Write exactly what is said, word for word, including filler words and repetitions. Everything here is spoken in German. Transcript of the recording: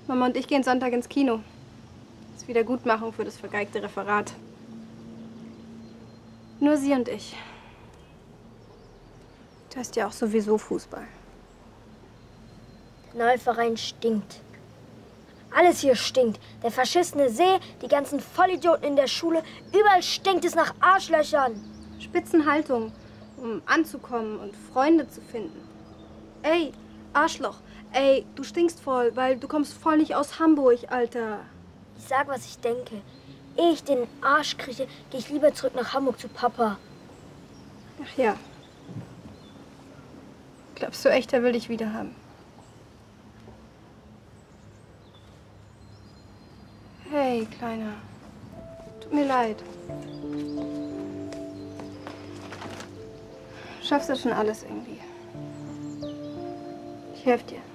Mama und ich gehen Sonntag ins Kino. Das ist Wiedergutmachung für das vergeigte Referat. Nur sie und ich. Du hast ja auch sowieso Fußball. Der neue Verein stinkt. Alles hier stinkt. Der verschissene See, die ganzen Vollidioten in der Schule. Überall stinkt es nach Arschlöchern. Spitzenhaltung, um anzukommen und Freunde zu finden. Ey, Arschloch. Ey, du stinkst voll, weil du kommst voll nicht aus Hamburg, Alter. Ich sag, was ich denke. Ehe ich den Arsch kriege, gehe ich lieber zurück nach Hamburg zu Papa. Ach ja. Glaubst du echt, er will dich wieder haben? Hey, Kleiner. Tut mir leid. Schaffst du schon alles irgendwie. Ich helfe dir.